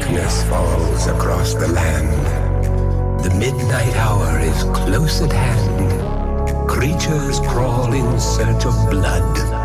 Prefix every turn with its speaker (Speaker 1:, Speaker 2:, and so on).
Speaker 1: darkness falls across the land. The midnight hour is close at hand. Creatures crawl in search of blood.